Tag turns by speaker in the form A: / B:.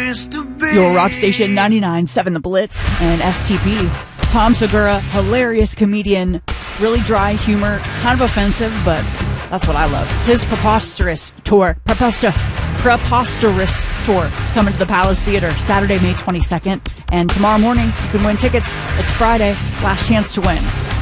A: Your rock station 99.7 The Blitz and STP. Tom Segura, hilarious comedian, really dry humor, kind of offensive, but that's what I love. His Preposterous tour coming to the Palace Theater Saturday, May 22nd. And tomorrow morning, you can win tickets. It's Friday, last chance to win.